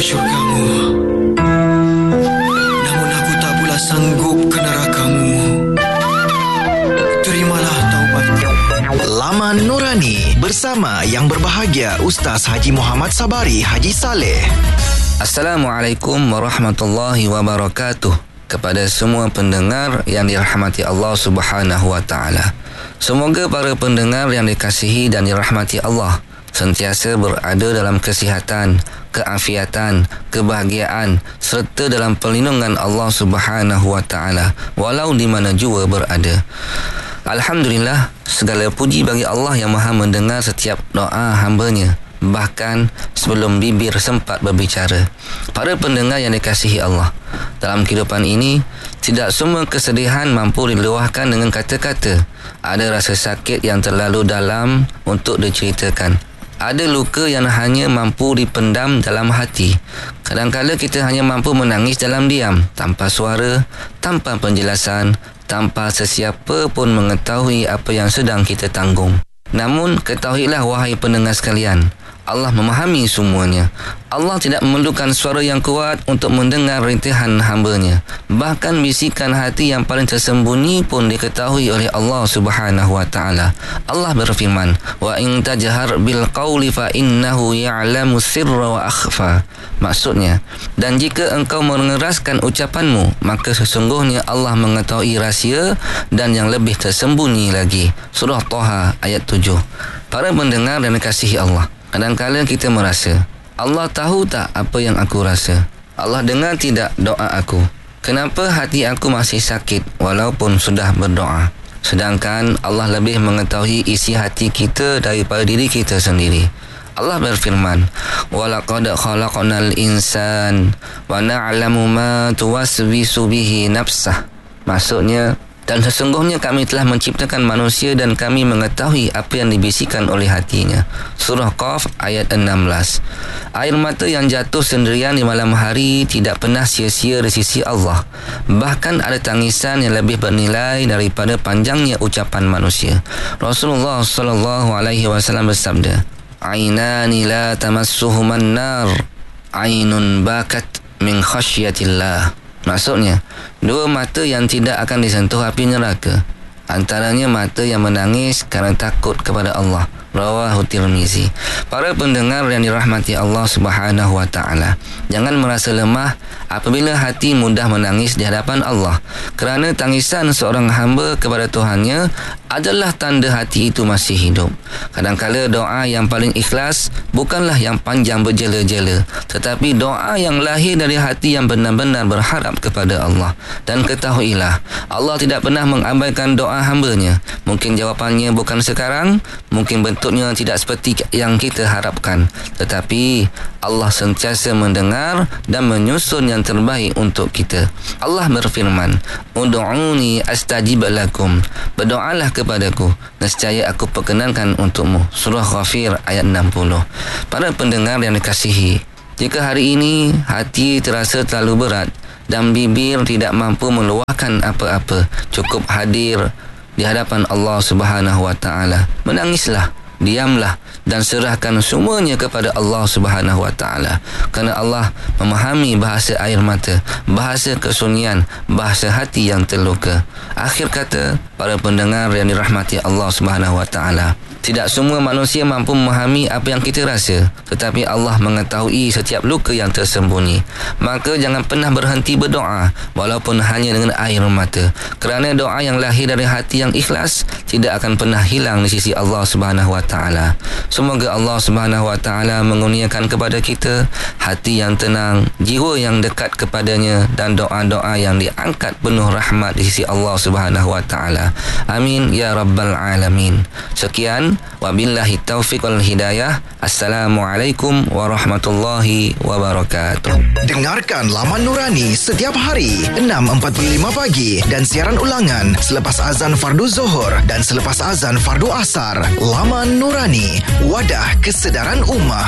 syurgamu. Namun aku tak pula sanggup ke nerakamu. Terimalah taubatku. Laman Nurani bersama yang berbahagia Ustaz Haji Muhammad Sabari Haji Saleh. Assalamualaikum warahmatullahi wabarakatuh. Kepada semua pendengar yang dirahmati Allah Subhanahu wa taala. Semoga para pendengar yang dikasihi dan dirahmati Allah sentiasa berada dalam kesihatan, keafiatan, kebahagiaan serta dalam perlindungan Allah Subhanahu wa taala walau di mana jua berada. Alhamdulillah, segala puji bagi Allah yang Maha mendengar setiap doa hamba-Nya, bahkan sebelum bibir sempat berbicara. Para pendengar yang dikasihi Allah, dalam kehidupan ini tidak semua kesedihan mampu diluahkan dengan kata-kata. Ada rasa sakit yang terlalu dalam untuk diceritakan. Ada luka yang hanya mampu dipendam dalam hati. Kadang-kadang kita hanya mampu menangis dalam diam, tanpa suara, tanpa penjelasan, tanpa sesiapa pun mengetahui apa yang sedang kita tanggung. Namun, ketahuilah wahai pendengar sekalian, Allah memahami semuanya. Allah tidak memerlukan suara yang kuat untuk mendengar rintihan hamba-Nya. Bahkan bisikan hati yang paling tersembunyi pun diketahui oleh Allah Subhanahu wa taala. Allah berfirman, "Wa in tajhar bil qawli fa innahu ya'lamu sirra wa akhfa." Maksudnya, dan jika engkau mengeraskan ucapanmu, maka sesungguhnya Allah mengetahui rahsia dan yang lebih tersembunyi lagi. Surah Taha ayat 7. Para pendengar dan dikasihi Allah, kadang-kadang kita merasa, Allah tahu tak apa yang aku rasa? Allah dengar tidak doa aku? Kenapa hati aku masih sakit walaupun sudah berdoa? Sedangkan Allah lebih mengetahui isi hati kita daripada diri kita sendiri. Allah berfirman, "Walaqad khalaqnal insan wa na'lamu ma tuwaswisu bihi nafsah." Maksudnya, dan sesungguhnya kami telah menciptakan manusia dan kami mengetahui apa yang dibisikkan oleh hatinya. Surah Qaf ayat 16. Air mata yang jatuh sendirian di malam hari tidak pernah sia-sia di sisi Allah. Bahkan ada tangisan yang lebih bernilai daripada panjangnya ucapan manusia. Rasulullah SAW bersabda, "Ainani la tamassuhuman nar, ainun bakat min khasyatillah." Maksudnya, dua mata yang tidak akan disentuh api neraka. Antaranya mata yang menangis kerana takut kepada Allah. Rawahu Tirmizi. Para pendengar yang dirahmati Allah Subhanahu wa taala, jangan merasa lemah apabila hati mudah menangis di hadapan Allah, kerana tangisan seorang hamba kepada Tuhannya adalah tanda hati itu masih hidup. Kadang-kala doa yang paling ikhlas bukanlah yang panjang berjela-jela, tetapi doa yang lahir dari hati yang benar-benar berharap kepada Allah. Dan ketahuilah, Allah tidak pernah mengabaikan doa hamba-Nya. Mungkin jawapannya bukan sekarang, mungkin bentuknya tidak seperti yang kita harapkan, tetapi Allah sentiasa mendengar dan menyusun yang terbaik untuk kita. Allah berfirman, "Ud'uni astajib lakum." Berdoalah kepadaku, nescaya aku perkenankan untukmu. Surah Ghafir ayat 60. Para pendengar yang dikasihi, jika hari ini hati terasa terlalu berat dan bibir tidak mampu meluahkan apa-apa, cukup hadir di hadapan Allah Subhanahu wa taala. Menangislah, diamlah dan serahkan semuanya kepada Allah Subhanahu wa taala, kerana Allah memahami bahasa air mata, bahasa kesunyian, bahasa hati yang terluka. Akhir kata, para pendengar yang dirahmati Allah Subhanahu wa taala, tidak semua manusia mampu memahami apa yang kita rasa, tetapi Allah mengetahui setiap luka yang tersembunyi. Maka jangan pernah berhenti berdoa walaupun hanya dengan air mata, kerana doa yang lahir dari hati yang ikhlas tidak akan pernah hilang di sisi Allah Subhanahu wa taala. Semoga Allah Subhanahu wa taala mengurniakan kepada kita hati yang tenang, jiwa yang dekat kepadanya dan doa-doa yang diangkat penuh rahmat di sisi Allah Subhanahu wa taala. Amin ya rabbal alamin. Sekian, wabillahi taufiq wal hidayah. Assalamualaikum warahmatullahi wabarakatuh. Dengarkan Laman Nurani setiap hari 6.45 pagi dan siaran ulangan selepas azan fardu Zuhur dan selepas azan fardu Asar. Laman Nurani, wadah kesedaran ummah.